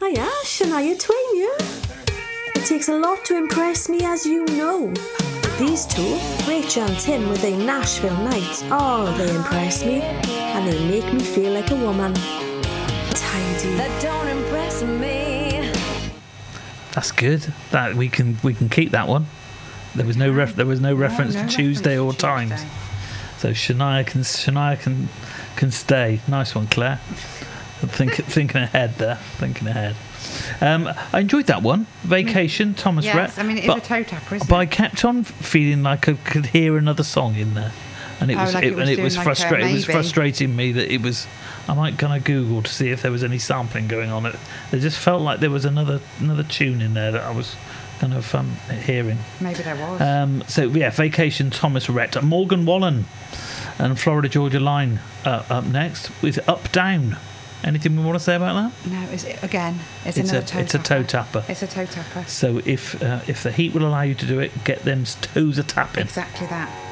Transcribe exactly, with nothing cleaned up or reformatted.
Hiya, Shania Twain here. It takes a lot to impress me, as you know. But these two, Rachel and Tim with their Nashville nights, oh, they impress me. And they make me feel like a woman. Tidy. That don't impress me. That's good. That we can we can keep that one. There was no ref, there was no reference no to reference Tuesday to or Tuesday. times. So Shania can Shania can can stay. Nice one, Claire. Think, thinking ahead there. Thinking ahead. Um, I enjoyed that one. Vacation, Thomas Yes, Rhett. I mean, it is but, a toe tapper, isn't but I it? kept on feeling like I could hear another song in there, and it Oh, was like it, it was and it doing was like a frustrating. It was maybe. frustrating me that it was. I might kind of Google to see if there was any sampling going on. It, it just felt like there was another another tune in there that I was kind of um, hearing. Maybe there was. Um, so yeah, Vacation, Thomas Rhett, Morgan Wallen, and Florida Georgia Line uh, up next with Up Down. Anything we want to say about that? no, is it again? It's, It's another a toe it's a tapper. toe tapper. It's a toe tapper. So if uh, if the heat will allow you to do it, get them toes a tapping. Exactly that.